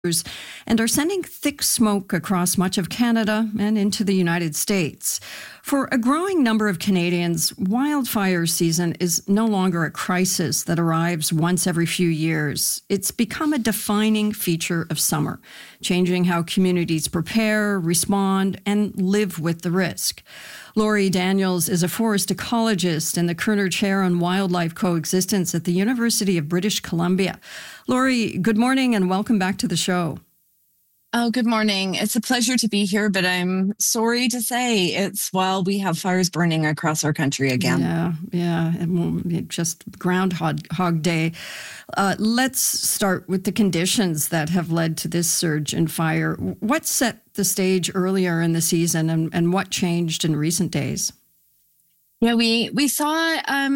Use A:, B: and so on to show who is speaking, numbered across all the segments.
A: and are sending thick smoke across much of Canada and into the United States. For a growing number of Canadians, wildfire season is no longer a crisis that arrives once every few years. It's become a defining feature of summer, changing how communities prepare, respond, and live with the risk. Laurie Daniels is a forest ecologist and the Kerner Chair on Wildlife Coexistence at the University of British Columbia. Laurie, good morning and welcome back to the show.
B: Oh, good morning. It's a pleasure to be here, but I'm sorry to say it's while we have fires burning across our country again.
A: Yeah. Just Groundhog Day. Let's start with the conditions that have led to this surge in fire. What set the stage earlier in the season and what changed in recent days?
B: Yeah, we saw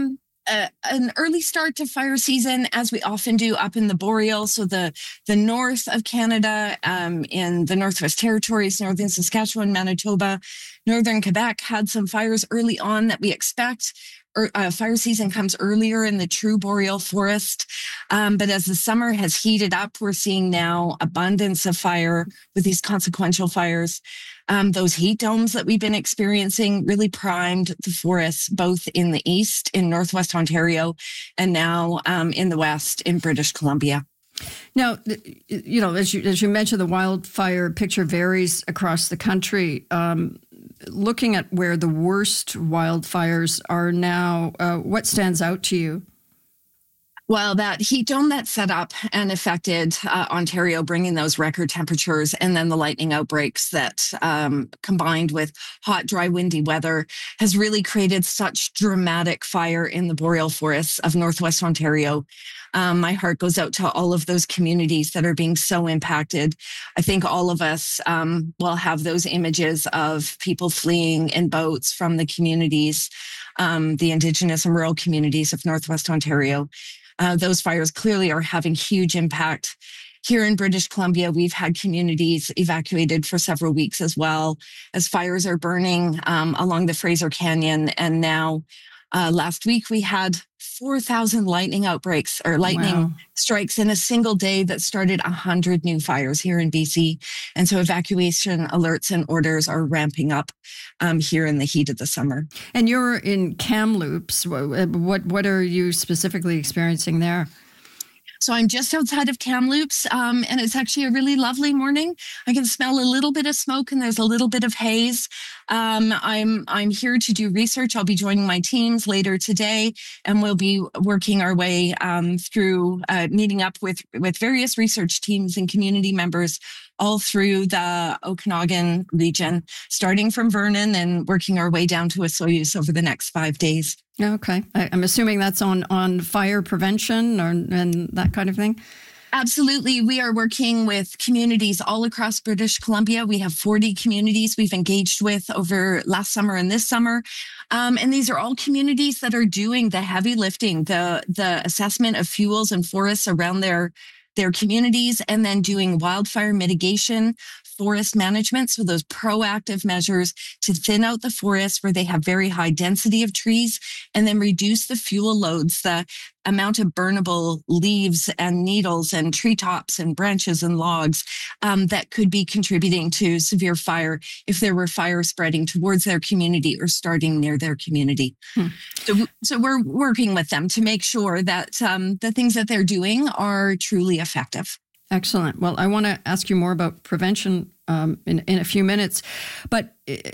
B: an early start to fire season, as we often do up in the Boreal. So the north of Canada, in the Northwest Territories, northern Saskatchewan, Manitoba, northern Quebec had some fires early on that we expect. Fire season comes earlier in the true boreal forest. But as the summer has heated up, we're seeing now abundance of fire with these consequential fires. Those heat domes that we've been experiencing really primed the forests, both in the east, in Northwest Ontario, and now in the west, in British Columbia.
A: Now, as you mentioned, the wildfire picture varies across the country. Looking at where the worst wildfires are now, what stands out to you?
B: Well, that heat dome that set up and affected Ontario, bringing those record temperatures, and then the lightning outbreaks that combined with hot, dry, windy weather has really created such dramatic fire in the boreal forests of Northwest Ontario. My heart goes out to all of those communities that are being so impacted. I think all of us will have those images of people fleeing in boats from the communities, the Indigenous and rural communities of Northwest Ontario. Those fires clearly are having huge impact. Here in British Columbia, we've had communities evacuated for several weeks as well, as fires are burning along the Fraser Canyon. And now last week we had 4,000 lightning outbreaks or lightning strikes in a single day that started 100 new fires here in BC. And so evacuation alerts and orders are ramping up here in the heat of the summer.
A: And you're in Kamloops. What are you specifically experiencing there?
B: So I'm just outside of Kamloops, and it's actually a really lovely morning. I can smell a little bit of smoke and there's a little bit of haze. I'm here to do research. I'll be joining my teams later today, and we'll be working our way through meeting up with various research teams and community members all through the Okanagan region, starting from Vernon and working our way down to Osoyoos over the next 5 days.
A: Okay. I'm assuming that's on fire prevention and that kind of thing?
B: Absolutely. We are working with communities all across British Columbia. We have 40 communities we've engaged with over last summer and this summer. And these are all communities that are doing the heavy lifting, the assessment of fuels and forests around their communities, and then doing wildfire mitigation, forest management, so those proactive measures to thin out the forests where they have very high density of trees, and then reduce the fuel loads, the amount of burnable leaves and needles and treetops and branches and logs that could be contributing to severe fire if there were fire spreading towards their community or starting near their community. So we're working with them to make sure that the things that they're doing are truly effective.
A: Excellent. Well, I want to ask you more about prevention in a few minutes. But,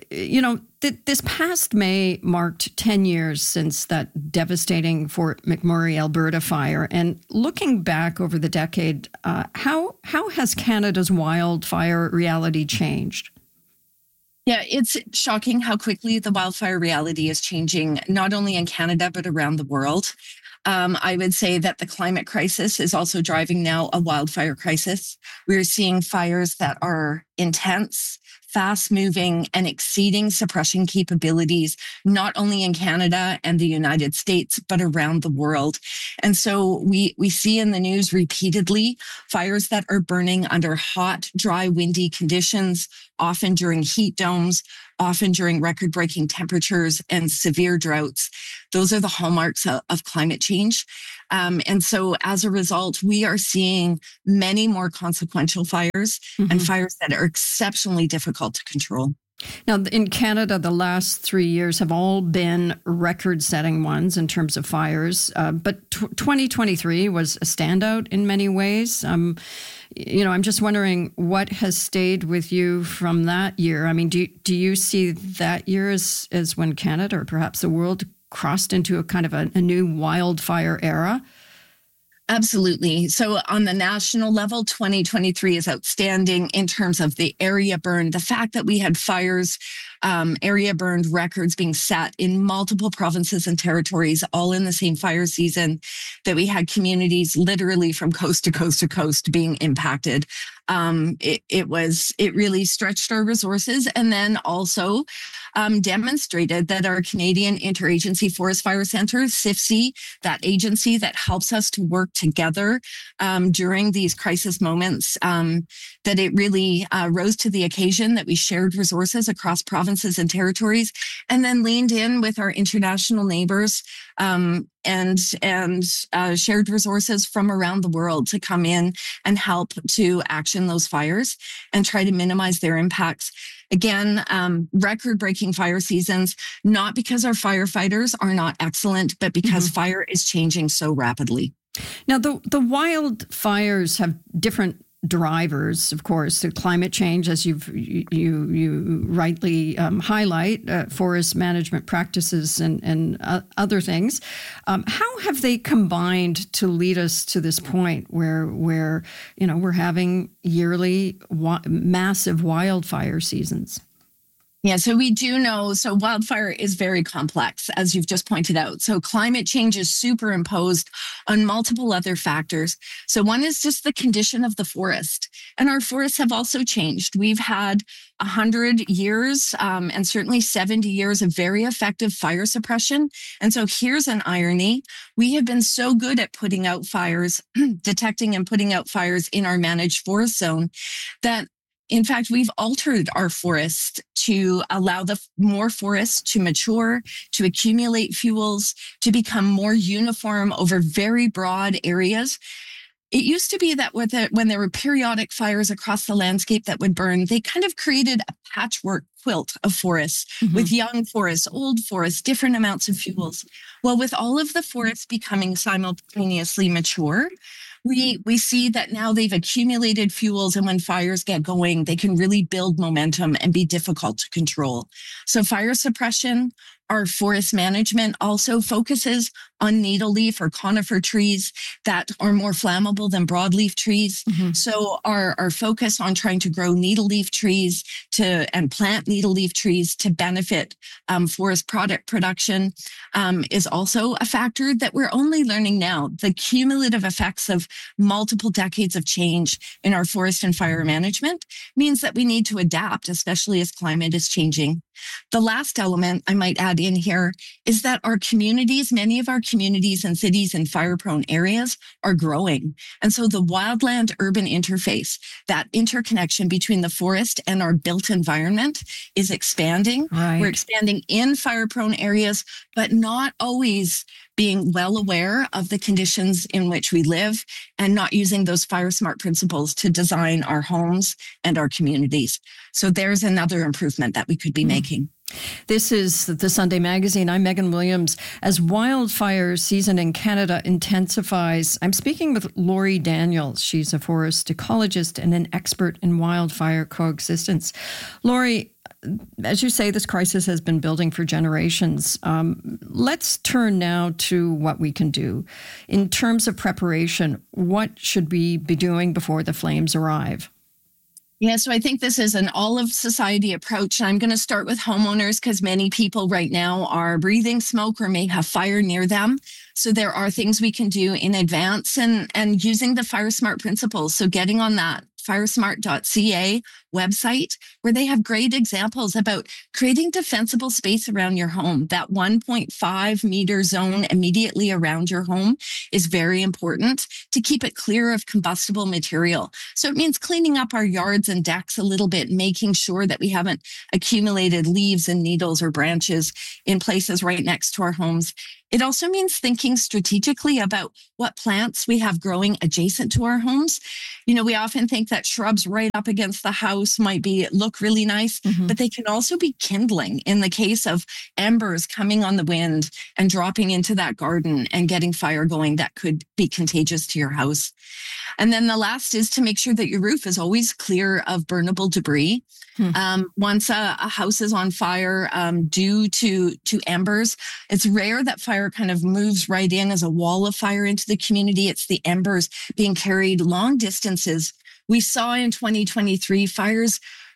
A: this past May marked 10 years since that devastating Fort McMurray, Alberta fire. And looking back over the decade, how has Canada's wildfire reality changed?
B: Yeah, it's shocking how quickly the wildfire reality is changing, not only in Canada, but around the world. I would say that the climate crisis is also driving now a wildfire crisis. We're seeing fires that are intense, fast-moving, and exceeding suppression capabilities, not only in Canada and the United States, but around the world. And so we see in the news repeatedly fires that are burning under hot, dry, windy conditions, often during heat domes, often during record-breaking temperatures and severe droughts. Those are the hallmarks of climate change. And so as a result, we are seeing many more consequential fires and fires that are exceptionally difficult to control.
A: Now, in Canada, the last 3 years have all been record-setting ones in terms of fires, but 2023 was a standout in many ways. I'm just wondering what has stayed with you from that year. I mean, do you see that year as when Canada or perhaps the world crossed into a kind of a new wildfire era?
B: Absolutely. So on the national level, 2023 is outstanding in terms of the area burned. The fact that we had fires, area burned records being set in multiple provinces and territories, all in the same fire season, that we had communities literally from coast to coast to coast being impacted. It really stretched our resources, and then also demonstrated that our Canadian Interagency Forest Fire Centre, CIFC, that agency that helps us to work together during these crisis moments, that it really rose to the occasion, that we shared resources across provinces and territories, and then leaned in with our international neighbors and shared resources from around the world to come in and help to action those fires and try to minimize their impacts. Again, record-breaking fire seasons, not because our firefighters are not excellent, but because fire is changing so rapidly.
A: Now, the wildfires have different drivers, of course, to climate change, as you rightly highlight, forest management practices and other things. How have they combined to lead us to this point where we're having yearly massive wildfire seasons?
B: Yeah, so we do know, so wildfire is very complex, as you've just pointed out. So climate change is superimposed on multiple other factors. So one is just the condition of the forest. And our forests have also changed. We've had 100 years and certainly 70 years of very effective fire suppression. And so here's an irony. We have been so good at putting out fires, detecting and putting out fires in our managed forest zone, that in fact, we've altered our forest to allow more forests to mature, to accumulate fuels, to become more uniform over very broad areas. It used to be that when there were periodic fires across the landscape that would burn, they kind of created a patchwork quilt of forests with young forests, old forests, different amounts of fuels. Well, with all of the forests becoming simultaneously mature, we see that now they've accumulated fuels, and when fires get going, they can really build momentum and be difficult to control. So fire suppression, our forest management also focuses on needle leaf or conifer trees that are more flammable than broadleaf trees. So our focus on trying to grow needle leaf trees and plant needle leaf trees to benefit forest product production is also a factor that we're only learning now. The cumulative effects of multiple decades of change in our forest and fire management means that we need to adapt, especially as climate is changing. The last element I might add in here is that our communities, many of our communities and cities in fire-prone areas are growing. And so the wildland-urban interface, that interconnection between the forest and our built environment is expanding.
A: Right.
B: We're expanding in fire-prone areas, but not always being well aware of the conditions in which we live and not using those fire smart principles to design our homes and our communities. So there's another improvement that we could be making.
A: This is the Sunday Magazine. I'm Megan Williams. As wildfire season in Canada intensifies, I'm speaking with Lori Daniels. She's a forest ecologist and an expert in wildfire coexistence. Lori, as you say, this crisis has been building for generations. Let's turn now to what we can do. In terms of preparation, what should we be doing before the flames arrive?
B: Yeah, so I think this is an all-of-society approach. And I'm going to start with homeowners because many people right now are breathing smoke or may have fire near them. So there are things we can do in advance and using the fire smart principles. So getting on that firesmart.ca website, where they have great examples about creating defensible space around your home. That 1.5 meter zone immediately around your home is very important to keep it clear of combustible material. So it means cleaning up our yards and decks a little bit, making sure that we haven't accumulated leaves and needles or branches in places right next to our homes. It also means thinking strategically about what plants we have growing adjacent to our homes. You know, we often think that shrubs right up against the house might look really nice, but they can also be kindling in the case of embers coming on the wind and dropping into that garden and getting fire going that could be contagious to your house. And then the last is to make sure that your roof is always clear of burnable debris. Once a house is on fire due to embers, it's rare that fire kind of moves right in as a wall of fire into the community. It's the embers being carried long distances. We saw in 2023 fires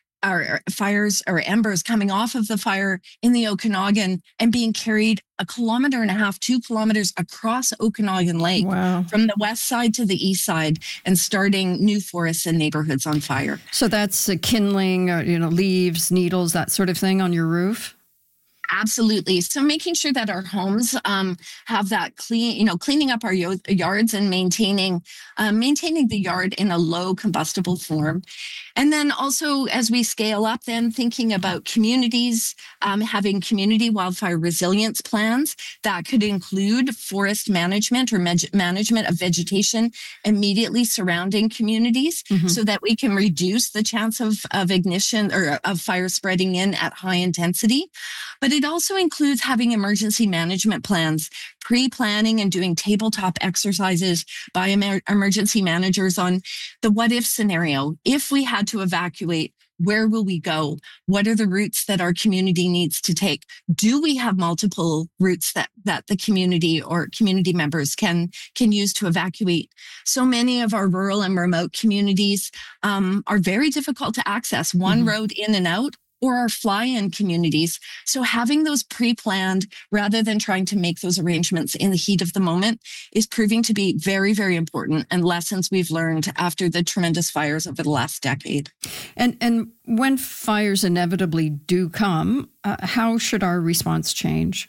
B: or embers coming off of the fire in the Okanagan and being carried 1.5 kilometers, 2 kilometers across Okanagan Lake.
A: Wow. From
B: the west side to the east side, and starting new forests and neighborhoods on fire.
A: So that's kindling, leaves, needles, that sort of thing on your roof?
B: Absolutely. So making sure that our homes have that cleaning up our yards and maintaining the yard in a low combustible form. And then also, as we scale up, then thinking about communities, having community wildfire resilience plans that could include forest management or management of vegetation immediately surrounding communities, so that we can reduce the chance of ignition or of fire spreading in at high intensity. But it also includes having emergency management plans, pre-planning and doing tabletop exercises by emergency managers on the what if scenario. If we had to evacuate, where will we go? What are the routes that our community needs to take? Do we have multiple routes that the community or community members can use to evacuate? So many of our rural and remote communities are very difficult to access. One road in and out, or our fly-in communities. So having those pre-planned rather than trying to make those arrangements in the heat of the moment is proving to be very, very important, and lessons we've learned after the tremendous fires over the last decade.
A: And when fires inevitably do come, how should our response change?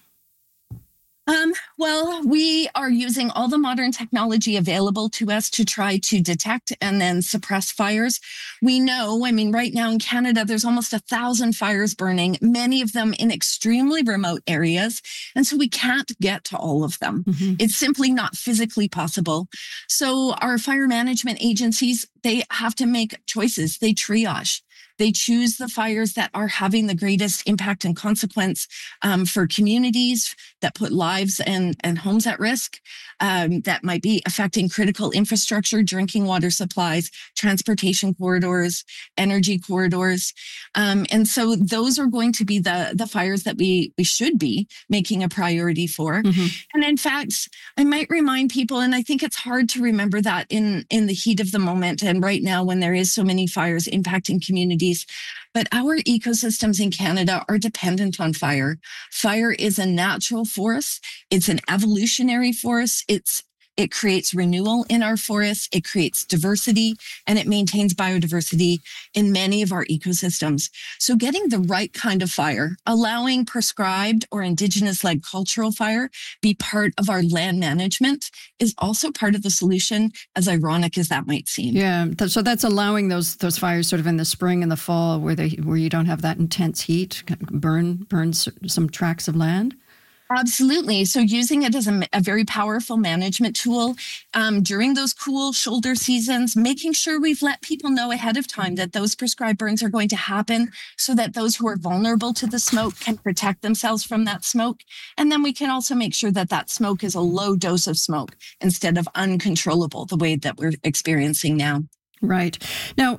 B: Well, we are using all the modern technology available to us to try to detect and then suppress fires. We know, right now in Canada, there's almost 1,000 fires burning, many of them in extremely remote areas. And so we can't get to all of them. It's simply not physically possible. So our fire management agencies, they have to make choices. They triage. They choose the fires that are having the greatest impact and consequence for communities, that put lives and homes at risk, that might be affecting critical infrastructure, drinking water supplies, transportation corridors, energy corridors. And so those are going to be the fires that we should be making a priority for. And in fact, I might remind people, and I think it's hard to remember that in the heat of the moment and right now when there is so many fires impacting communities, but our ecosystems in Canada are dependent on fire. Fire is a natural force. It's an evolutionary force. It creates renewal in our forests, it creates diversity, and it maintains biodiversity in many of our ecosystems. So getting the right kind of fire, allowing prescribed or Indigenous-led cultural fire be part of our land management is also part of the solution, as ironic as that might seem.
A: Yeah, so that's allowing those fires sort of in the spring and the fall where you don't have that intense heat, burn some tracts of land?
B: Absolutely. So using it as a very powerful management tool during those cool shoulder seasons, making sure we've let people know ahead of time that those prescribed burns are going to happen so that those who are vulnerable to the smoke can protect themselves from that smoke. And then we can also make sure that smoke is a low dose of smoke instead of uncontrollable, the way that we're experiencing now.
A: Right. Now,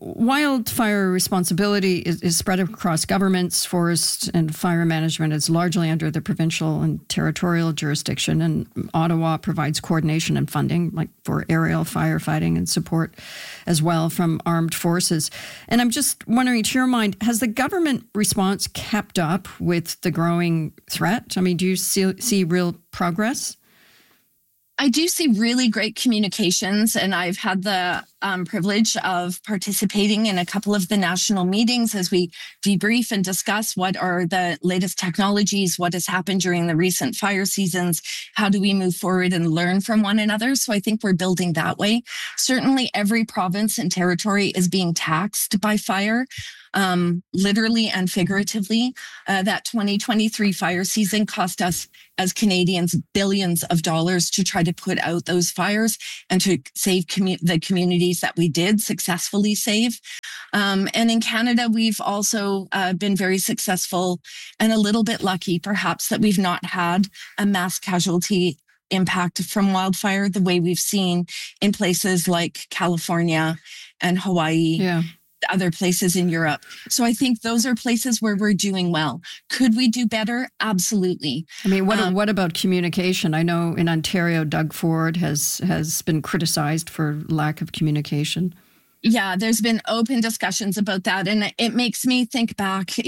A: wildfire responsibility is spread across governments. Forest and fire management is largely under the provincial and territorial jurisdiction, and Ottawa provides coordination and funding, like for aerial firefighting and support as well from armed forces. And I'm just wondering, to your mind, has the government response kept up with the growing threat? I mean, do you see real progress?
B: I do see really great communications, and I've had the privilege of participating in a couple of the national meetings as we debrief and discuss what are the latest technologies, what has happened during the recent fire seasons, how do we move forward and learn from one another. So I think we're building that way. Certainly every province and territory is being taxed by fire. Literally and figuratively. That 2023 fire season cost us as Canadians billions of dollars to try to put out those fires and to save the communities that we did successfully save. And in Canada, we've also been very successful and a little bit lucky, perhaps, that we've not had a mass casualty impact from wildfire the way we've seen in places like California and Hawaii.
A: Yeah.
B: Other places in Europe. So I think those are places where we're doing well. Could we do better? Absolutely.
A: I mean, what about communication? I know in Ontario, Doug Ford has been criticized for lack of communication.
B: Yeah, there's been open discussions about that. And it makes me think back, to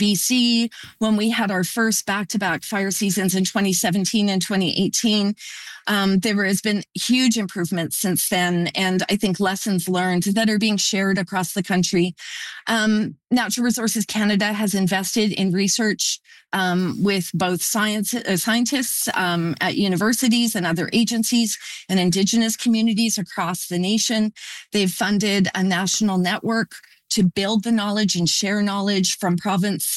B: BC when we had our first back-to-back fire seasons in 2017 and 2018. There has been huge improvements since then. And I think lessons learned that are being shared across the country. Natural Resources Canada has invested in research with both scientists at universities and other agencies and Indigenous communities across the nation. They've funded a national network to build the knowledge and share knowledge from provinces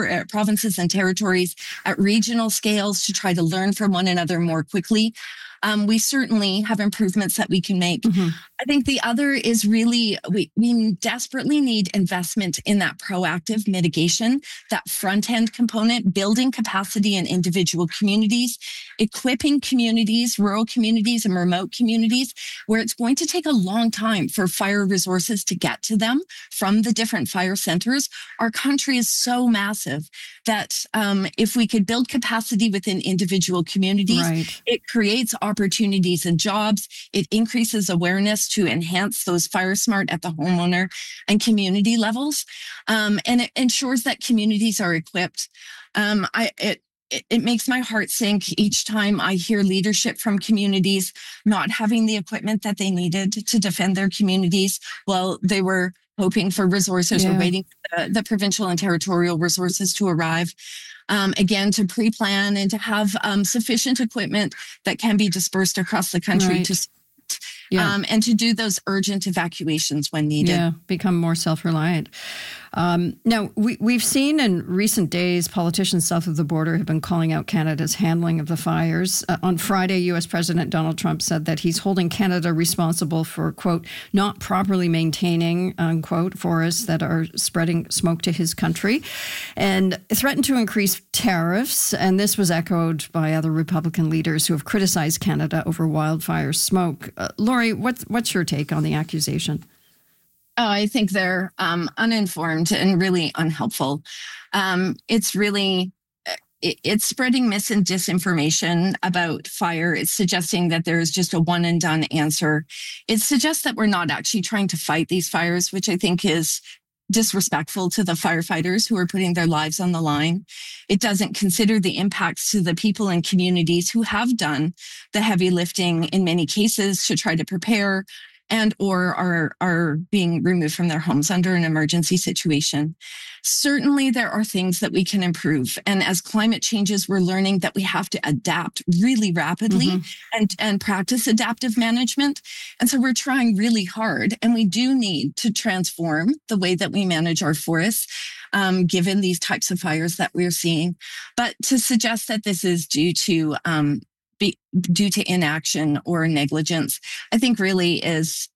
B: and territories at regional scales to try to learn from one another more quickly. We certainly have improvements that we can make. Mm-hmm. I think the other is really, we desperately need investment in that proactive mitigation, that front end component, building capacity in individual communities, equipping communities, rural communities and remote communities, where it's going to take a long time for fire resources to get to them from the different fire centers. Our country is so massive that if we could build capacity within individual communities, right, it creates opportunities and jobs. It increases awareness to enhance those fire smart at the homeowner and community levels. And it ensures that communities are equipped. It makes my heart sink each time I hear leadership from communities not having the equipment that they needed to defend their communities while they were hoping for resources or waiting for the provincial and territorial resources to arrive. Again, to pre-plan and to have sufficient equipment that can be dispersed across the country to and to do those urgent evacuations when needed.
A: Yeah, become more self-reliant. Now, we've seen in recent days, politicians south of the border have been calling out Canada's handling of the fires. On Friday, U.S. President Donald Trump said that he's holding Canada responsible for, quote, not properly maintaining, unquote, forests that are spreading smoke to his country, and threatened to increase tariffs. And this was echoed by other Republican leaders who have criticized Canada over wildfire smoke. Lori, what's your take on the accusation?
B: Oh, I think they're uninformed and really unhelpful. It's spreading mis and disinformation about fire. It's suggesting that there is just a one and done answer. It suggests that we're not actually trying to fight these fires, which I think is disrespectful to the firefighters who are putting their lives on the line. It doesn't consider the impacts to the people and communities who have done the heavy lifting in many cases to try to prepare and or are being removed from their homes under an emergency situation. Certainly, there are things that we can improve. And as climate changes, we're learning that we have to adapt really rapidly and practice adaptive management. And so we're trying really hard. And we do need to transform the way that we manage our forests, given these types of fires that we're seeing. But to suggest that this is due to inaction or negligence, I think really is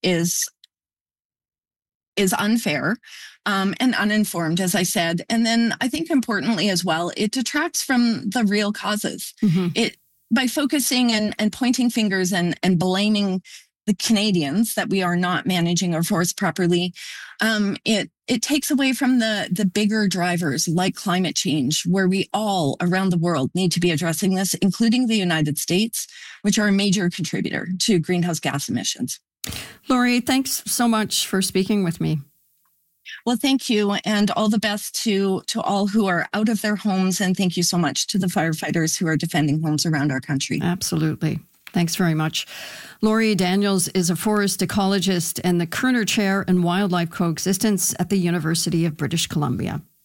B: unfair and uninformed, as I said. And then I think importantly as well, it detracts from the real causes. It by focusing and pointing fingers and blaming the Canadians that we are not managing our forests properly, it takes away from the bigger drivers like climate change, where we all around the world need to be addressing this, including the United States, which are a major contributor to greenhouse gas emissions.
A: Lori, thanks so much for speaking with me.
B: Well, thank you, and all the best to all who are out of their homes, and thank you so much to the firefighters who are defending homes around our country.
A: Absolutely. Thanks very much. Laurie Daniels is a forest ecologist and the Kerner Chair in Wildlife Coexistence at the University of British Columbia.